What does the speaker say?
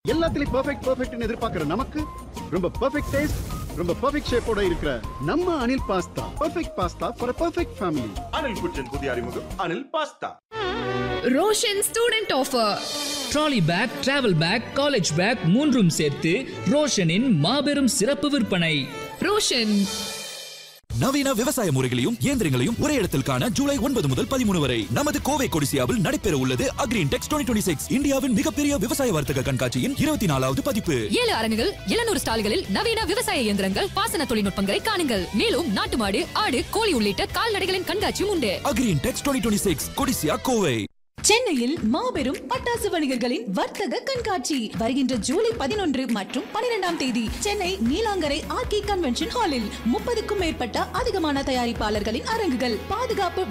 எல்லாத்துலயும் பெர்ஃபெக்ட்னு எதிர்பார்க்கிற நமக்கு ரொம்ப பெர்ஃபெக்ட் டேஸ்ட், ரொம்ப பெர்ஃபெக்ட் ஷேப்போட இருக்கிற நம்ம Anil pasta. Perfect pasta for perfect family. Anil குச்சன் புதிய அறிமுகம் Anil pasta. Roshan student offer. Trolley bag, travel back, college back மூன்றும் சேர்த்து ரோஷனின் மாபெரும் சிறப்பு விற்பனை. ரோஷன் நவீன விவசாய முறைகளையும் இயந்திரங்களையும் ஒரே இடத்தில் காண ஜூலை 9 முதல் 13 வரை நமது கோவை கொடிசியாவில் நடைபெற உள்ளது அக்ரின்டெக்ஸ் 2026 இந்தியாவின் மிகப்பெரிய விவசாய வர்த்தக கண்காட்சியின் 24வது பதிப்பு. 7 அரங்குகள், 700 ஸ்டால்களில் நவீன விவசாய இயந்திரங்கள், பாசன தொழில்நுட்பங்களை காணுங்கள். மேலும் நாட்டு மாடு, ஆடு, கோழி உள்ளிட்ட கால்நடைகளின் கண்காட்சியும் உண்டு. அக்ரின்டெக்ஸ் 2026 கொடிசியா கோவை. சென்னையில் மாபெரும் பட்டாசு வணிகர்களின் வர்த்தக கண்காட்சி வருகின்ற ஜூலை 11 மற்றும் 12ஆம் தேதி சென்னை நீலாங்கரை ஆர்கே கன்வென்ஷன் ஹாலில் 30க்கும் மேற்பட்ட அதிகமான தயாரிப்பாளர்களின் அரங்குகள், பாதுகாப்பு